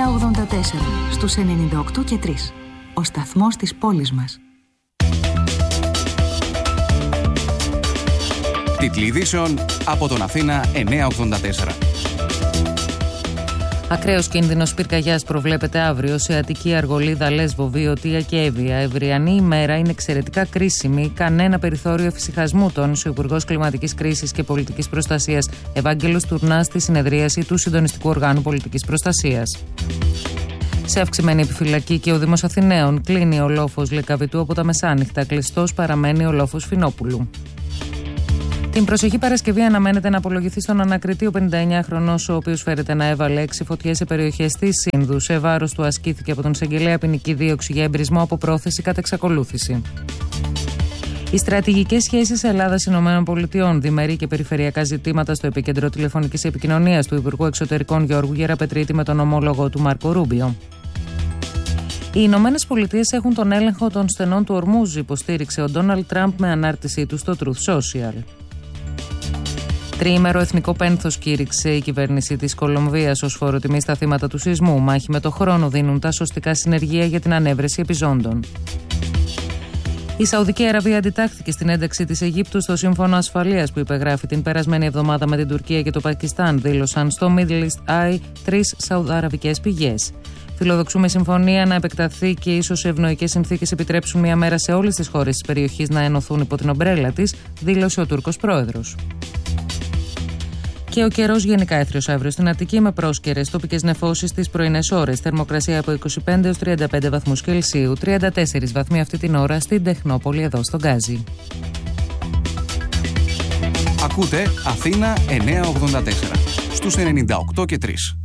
στους 98 και 3. Ο σταθμός της πόλης μας. Τίτλοι ειδήσεων από τον Αθήνα 984. Ακραίος κίνδυνος πυρκαγιάς προβλέπεται αύριο σε Αττική, Αργολίδα, Λέσβο, Βιωτία και Εύβοια. Ευριανή ημέρα είναι εξαιρετικά κρίσιμη. Κανένα περιθώριο εφησυχασμού, τόνισε ο Υπουργός Κλιματικής Κρίσης και Πολιτικής Προστασίας Ευάγγελος Τουρνάς στη συνεδρίαση του Συντονιστικού Οργάνου Πολιτικής Προστασίας. Σε αυξημένη επιφυλακή και ο Δήμος Αθηναίων. Κλείνει ο λόφος Λεκαβητού από τα μεσάνυχτα. Κλειστός παραμένει ο λόφος Φινόπουλου. Την προσεχή Παρασκευή αναμένεται να απολογηθεί στον ανακριτή ο 59χρονος, ο οποίος φέρεται να έβαλε 6 φωτιές σε περιοχές της Σύνδου. Σε βάρος του ασκήθηκε από τον εισαγγελέα ποινική δίωξη για εμπρισμό από πρόθεση κατά εξακολούθηση. Οι στρατηγικές σχέσεις Ελλάδα-ΗΠΑ, διμερεί και περιφερειακά ζητήματα στο επίκεντρο τηλεφωνικής επικοινωνίας του Υπουργού Εξωτερικών Γιώργου Γεραπετρίτη με τον ομόλογο του Μάρκο Ρούμπιο. Οι Ηνωμένες Πολιτείες έχουν τον έλεγχο των στενών του Ορμούζ, υποστήριξε ο Ντόναλντ Τραμπ με ανάρτησή του στο Truth Social. Τριήμερο εθνικό πένθος κήρυξε η κυβέρνηση της Κολομβίας ως φόρο τιμή στα θύματα του σεισμού. Μάχη με το χρόνο δίνουν τα σωστικά συνεργεία για την ανέβρεση επιζώντων. Η Σαουδική Αραβία αντιτάχθηκε στην ένταξη της Αιγύπτου στο Σύμφωνο Ασφαλείας που υπεγράφει την περασμένη εβδομάδα με την Τουρκία και το Πακιστάν, δήλωσαν στο Middle East Eye 3 σαουδαραβικές πηγές. Φιλοδοξούμε συμφωνία να επεκταθεί και ίσως ευνοϊκές συνθήκες επιτρέψουν μια μέρα σε όλες τις χώρες της περιοχής να ενωθούν υπό την ομπρέλα της, δήλωσε ο Τούρκος πρόεδρος. Και ο καιρός γενικά έθριος αύριο στην Αττική με πρόσκαιρες τοπικές νεφώσεις τις πρωινές ώρες. Θερμοκρασία από 25 έως 35 βαθμούς Κελσίου, 34 βαθμοί αυτή την ώρα στην Τεχνόπολη εδώ στον Γκάζι. Ακούτε Αθήνα 984 στους 98 και 3.